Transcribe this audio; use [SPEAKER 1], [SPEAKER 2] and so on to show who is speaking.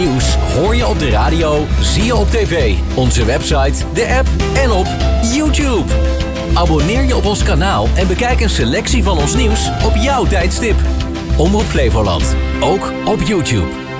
[SPEAKER 1] nieuws hoor je op de radio, zie je op tv, onze website, de app en op YouTube. Abonneer je op ons kanaal en bekijk een selectie van ons nieuws op jouw tijdstip. Omroep Flevoland, ook op YouTube.